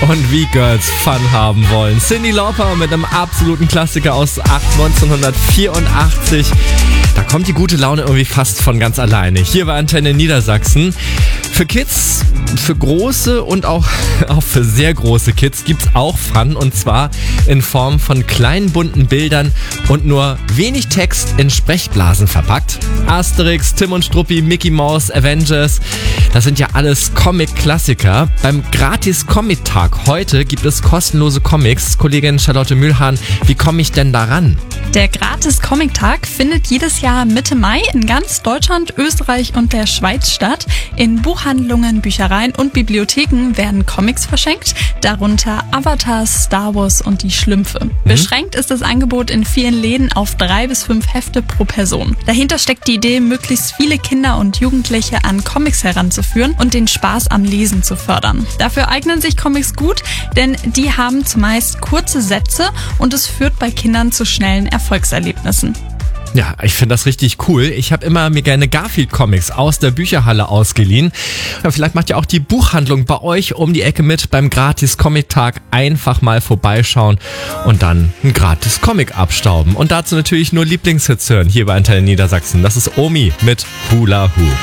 und wie Girls Fun haben wollen. Cyndi Lauper mit einem absoluten Klassiker aus 1984. Da kommt die gute Laune irgendwie fast von ganz alleine. Hier bei Antenne Niedersachsen. Für Kids, für große und auch für sehr große Kids gibt's auch Fun, und zwar in Form von kleinen bunten Bildern und nur wenig Text in Sprechblasen verpackt. Asterix, Tim und Struppi, Mickey Mouse, Avengers, das sind ja alles Comic-Klassiker. Beim Gratis-Comic-Tag heute gibt es kostenlose Comics. Kollegin Charlotte Mühlhahn, wie komme ich denn daran? Der Gratis-Comic-Tag findet jedes Jahr Mitte Mai in ganz Deutschland, Österreich und der Schweiz statt. In Buchhandlungen, Büchereien und Bibliotheken werden Comics verschenkt, darunter Avatar, Star Wars und die Schlümpfe. Beschränkt ist das Angebot in vielen Läden auf 3 bis 5 Hefte pro Person. Dahinter steckt die Idee, möglichst viele Kinder und Jugendliche an Comics heranzuführen und den Spaß am Lesen zu fördern. Dafür eignen sich Comics gut, denn die haben zumeist kurze Sätze und es führt bei Kindern zu schnellen Erfolgserlebnissen. Ja, ich finde das richtig cool. Ich habe immer mir gerne Garfield-Comics aus der Bücherhalle ausgeliehen. Ja, vielleicht macht ja auch die Buchhandlung bei euch um die Ecke mit beim Gratis-Comic-Tag. Einfach mal vorbeischauen und dann ein Gratis-Comic abstauben. Und dazu natürlich nur Lieblingshits hören hier bei Antenne Niedersachsen. Das ist Omi mit Hula Hoop.